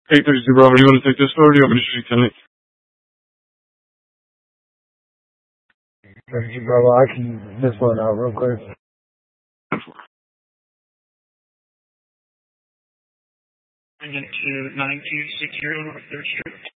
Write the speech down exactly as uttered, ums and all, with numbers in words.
eight thirty-two Bravo, do you want to take this photo or do you want me to shoot you ten eight? thirty-two Bravo, I can this one out real quick. Bring it to nine two six zero North third Street.